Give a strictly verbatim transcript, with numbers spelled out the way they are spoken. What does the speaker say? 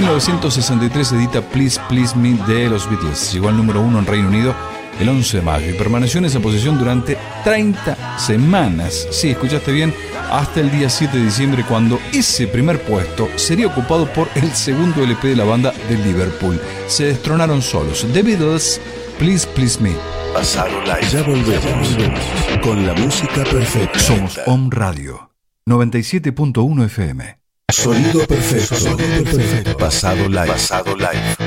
mil novecientos sesenta y tres se edita Please Please Me de los Beatles. Llegó al número uno en Reino Unido el once de mayo y permaneció en esa posición durante treinta semanas. Sí, escuchaste bien, hasta el día siete de diciembre, cuando ese primer puesto sería ocupado por el segundo L P de la banda de Liverpool. Se destronaron solos. The Beatles, Please Please Me. Pasado Live. Ya volvemos con la música perfecta. Somos Home Radio noventa y siete punto uno F M. Sonido perfecto. Sonido perfecto. Pasado Live. Pasado Live.